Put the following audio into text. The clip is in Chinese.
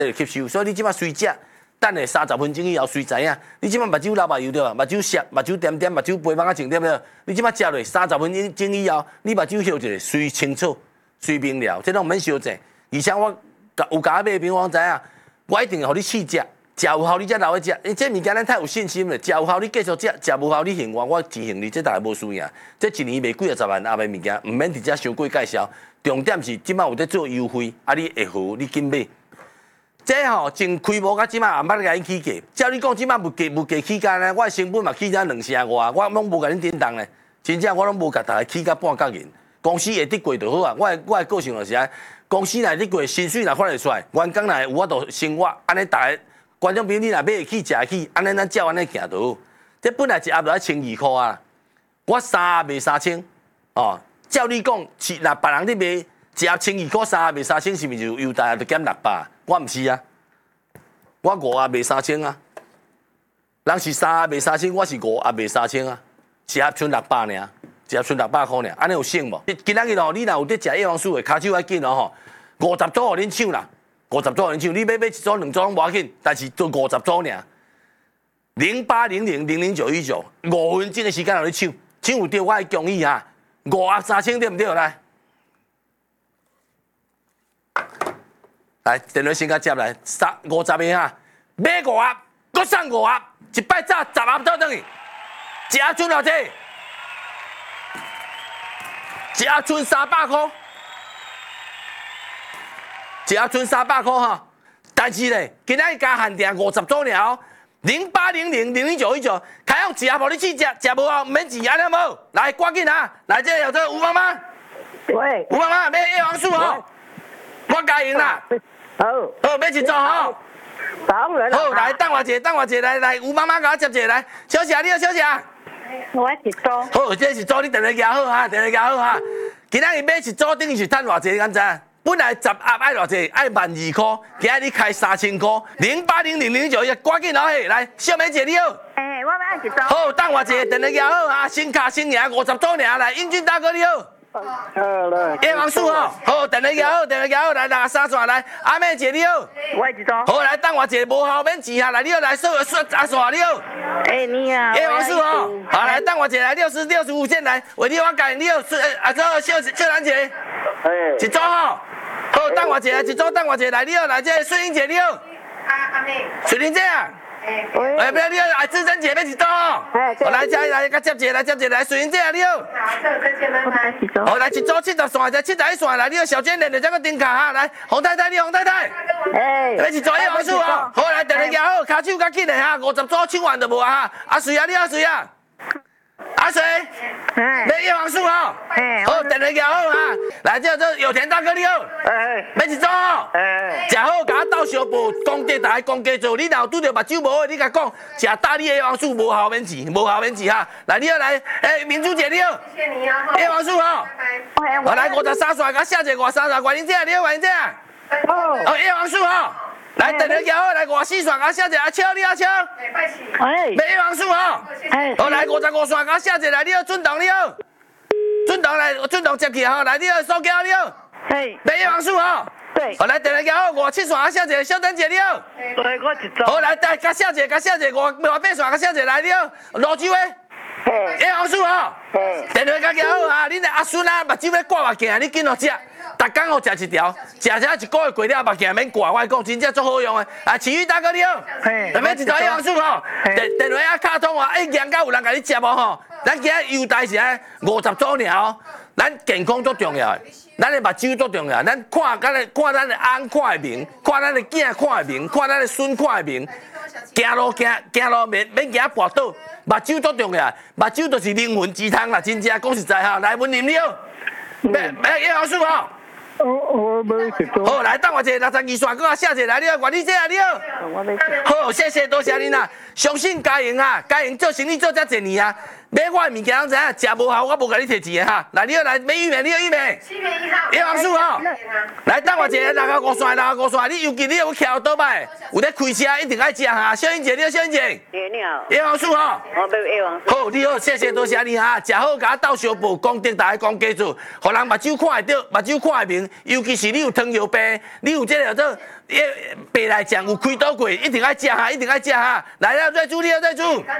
会吸收，所以你即摆随食，等下30分钟以后随知影。你即摆目睭流目油对吧？目睭涩，目睭点点，目睭肥茫啊，情对不对？你即摆食落30分钟以后，你目睭休一下，随清楚，随明了，这拢免烧济。而且我有甲买平方知影，我一定互你试食。食有效你才留去食，因这物件咱太有信心了。食有效你继续食，食无效你幸我只幸你，这大概无输赢。这一年卖几啊十万阿卖物件，唔免直接伤贵介绍。重点是即摆有在做优惠，啊你会好你紧买。这吼从开模到即摆也捌甲因起价。照你讲即摆物价起价呢，我成本嘛起价2成外，我拢无甲恁叮当呢。真正我拢无甲大家起价半角银。公司会得过就好啊。我的个性就是公司内得过，薪水若发得出来，员工内有法度生活，安尼大家。观众朋友，你若买会起食会起，安尼咱照安尼行就好。这本来一盒就1200块啊，我3盒卖3000，哦，照你讲，是若别人咧卖一盒1200块，3盒卖3000，是毋是就优待就减600？我毋是啊，我5盒卖3000啊。人是3盒卖3000，我是5盒卖3000啊，一盒剩600尔，一盒剩600块尔，安尼有省无？今仔日吼，你若有伫食叶黄素的，骹手要紧哦吼，50组互恁抢啦。50组人抢，你买一组2组拢无要紧，但是做50组尔。0800000919，5分钟的时间互你抢，抢有对我的建议哈，5盒3000对不对？来，电话先甲接来，50个哈，买5盒，搁送5盒，一摆早10盒倒转去，一盒剩偌济？一盒剩300块。一盒剩300块哈，但是咧，今仔日加限定50组尔哦，0800000919，开放一盒互你去食，食无后唔免钱，安尼无？来，赶紧啊！来，这有这吴妈妈， 喂， 吴妈妈买叶黄素哦，我加赢啦， 好， 好，买一组吼， 当然好，来，等我一下，来，吴妈妈甲我接一下来，小姐，你好，小姐， 我一组， 好，这是组，你电话夹好哈，电话夹好哈，今仔日买一组等于是赚偌济，你敢知？本来10盒爱偌济，爱12000块，今仔日开3000块，0800000919，赶紧攞去，来，小美姐你好。 我要一组。 好，等我一下，电话夹好哈，新卡新赢50组尔，来，英俊大哥你好。 来。 叶黄素哦，好，电话夹好，来，63线来，阿妹姐你好。 我一组。 好，来，等我一下，无效免钱哈，来，你好，来，阿线你好。 你好。 叶黄素哦，好，来，等我一下，来65线来，为你我教你好，秀兰姐。一组吼。好，等我一下，等我一下，来你好，来这水英姐你好。阿妹。水玲姐啊。不要你好，志珍姐要一组哦。好，来甲接一下，来水英姐啊你好。好，来一组70线，再71线，来你好，小娟连着这个顶卡哈，来洪太太你洪太太。要一组叶黄素哦。好，来电话夹好，骹手较紧的哈，50组抢完就无啊哈。阿水啊你好，水啊。阿水，买叶黄素哦，好，电话夹好哈，来这有田大哥你好，买一组哦，食好，甲我斗相报，讲价大家讲价做，你若有拄着目睭无好，你甲讲，食大理叶黄素无效免钱哈，来你好来，明珠姐你好，谢谢你啊，叶黄素哦，好来53线，甲写一个53线，林姐你好，林姐，好叶黄素哦。来，电话夹好，来54线，甲写一个阿超，你好超，买叶黄素哦，好来55线，甲写一个来，你好俊栋你好，俊栋来，俊栋接起吼，来你好苏娇你好，买叶黄素哦，好来电话夹好57线，甲写一个小珍姐你好， 我一组。 好来甲写一个58线，甲写一个来你好罗志伟，叶黄素哦，电话夹好啊，恁阿孙啊目睭要挂目镜，你紧哦食。逐工好食一条，食一个月过了，目镜免挂。我讲真正足好用的。啊，奇遇大哥你好，有咩一组叶黄素吼？电话啊卡通哦，硬到有人甲你接无吼？咱今仔优待是50组尔哦。咱健康足重要的，咱的目睭足重要。咱看咱的翁看会明，看咱的囝看会明，看咱的孙看会明。行路免行跋倒，目睭足重要。目睭就是灵魂之汤啦，真正讲实在哈。来，文林你好，买叶黄素吼。 我买一组。 好，来等我一下62线，搁写一下来，你好，管理姐啊，你好。好，谢谢，多谢您啦。相信嘉盈啊，嘉盈做生意做遮侪年啊， 买我的物件，知影食无好，我无甲你摕钱的哈。来，你要来买玉米，你要玉米。7月1号。叶王叔哦，来等我一下，65线，65线，你尤其你有徛倒摆，有咧开车，一定爱食哈。小英姐，你好，小英姐。 你好。 叶王叔哦。 我要叶王叔。 好，你好，谢谢多谢你哈。食好，甲我斗相报，讲顶大家讲基础，互人目睭看会到，目睭看会明。尤其是你有糖尿病，你有这个叫做白内障有开刀过，一定爱食哈，一定爱食哈。来了，再煮，你好，再煮。